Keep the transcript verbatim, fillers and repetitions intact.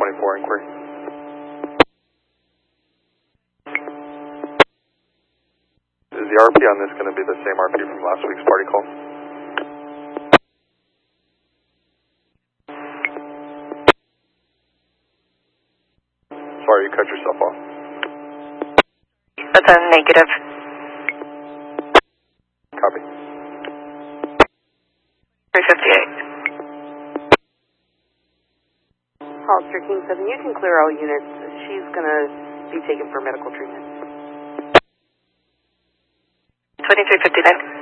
twenty-four inquiry. Is the R P on this going to be the same R P from last week's party call? Sorry, you cut yourself off. That's a negative. Copy. three fifty-eight. Hollister King seven, you can clear all units. She's going to be taken for medical treatment. twenty-three fifty-nine.